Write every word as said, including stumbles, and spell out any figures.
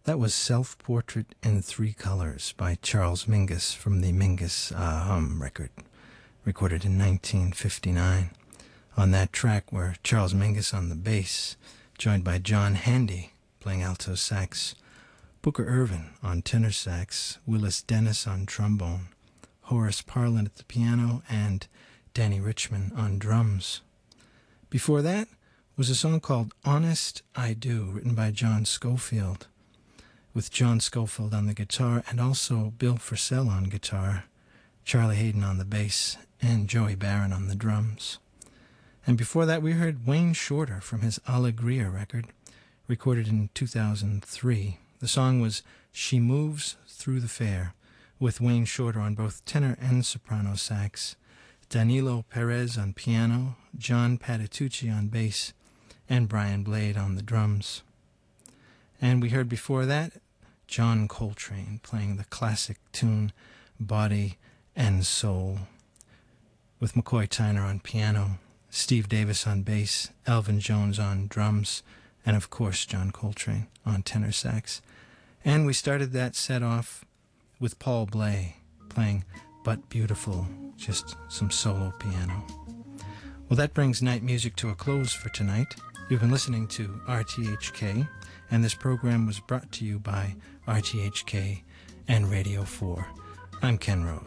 That was Self-Portrait in Three Colors by Charles Mingus from the Mingus uh, Hum record, recorded in nineteen fifty-nine. On that track were Charles Mingus on the bass, joined by John Handy playing alto sax, Booker Ervin on tenor sax, Willis Dennis on trombone, Horace Parland at the piano, and Danny Richmond on drums. Before that was a song called Honest I Do, written by John Scofield, with John Scofield on the guitar and also Bill Frisell on guitar, Charlie Hayden on the bass, and Joey Barron on the drums. And before that we heard Wayne Shorter from his Allegria record, recorded in two thousand three. The song was She Moves Through the Fair, with Wayne Shorter on both tenor and soprano sax, Danilo Perez on piano, John Patitucci on bass, and Brian Blade on the drums. And we heard before that John Coltrane playing the classic tune Body and Soul, with McCoy Tyner on piano, Steve Davis on bass, Elvin Jones on drums, and of course John Coltrane on tenor sax. And we started that set off with Paul Bley playing But Beautiful, just some solo piano. Well, that brings night music to a close for tonight. You've been listening to R T H K, and this program was brought to you by R T H K and Radio four. I'm Ken Rose.